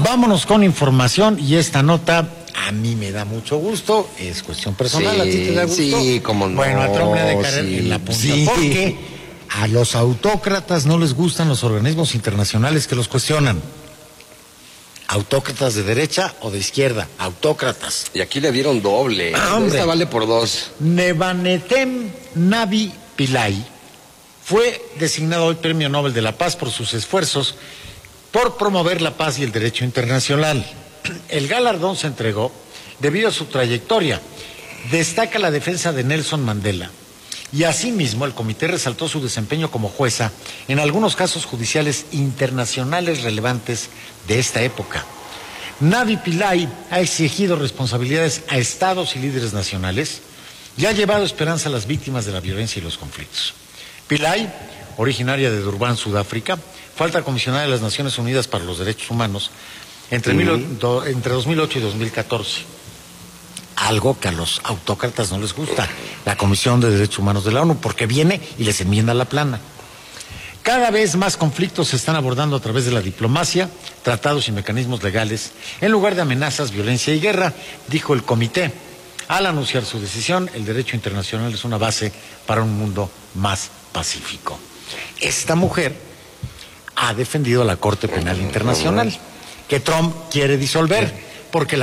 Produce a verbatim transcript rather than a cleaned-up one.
Vámonos con información y esta nota a mí me da mucho gusto, es cuestión personal, sí, ¿a ti te da gusto? Sí, como no. Bueno, a Trump le ha de caer sí, en la punta, sí. porque a los autócratas no les gustan los organismos internacionales que los cuestionan. Autócratas de derecha o de izquierda, autócratas. Y aquí le dieron doble. Ah, Esta vale por dos. Nevanetem Navi Pillay fue designado hoy Premio Nobel de la Paz por sus esfuerzos por promover la paz y el derecho internacional. El galardón se entregó debido a su trayectoria. Destaca la defensa de Nelson Mandela y asimismo el comité resaltó su desempeño como jueza en algunos casos judiciales internacionales relevantes de esta época. Navi Pillay ha exigido responsabilidades a estados y líderes nacionales y ha llevado esperanza a las víctimas de la violencia y los conflictos. Pillay, originaria de Durban, Sudáfrica, fue alta comisionada de las Naciones Unidas para los Derechos Humanos entre, uh-huh. mil, do, entre dos mil ocho y dos mil catorce. Algo que a los autócratas no les gusta, la Comisión de Derechos Humanos de la ONU, porque viene y les enmienda la plana. Cada vez más conflictos se están abordando a través de la diplomacia, tratados y mecanismos legales, en lugar de amenazas, violencia y guerra, dijo el comité. Al anunciar su decisión, el derecho internacional es una base para un mundo más pacífico. Esta mujer ha defendido a la Corte Penal Internacional, que Trump quiere disolver, porque la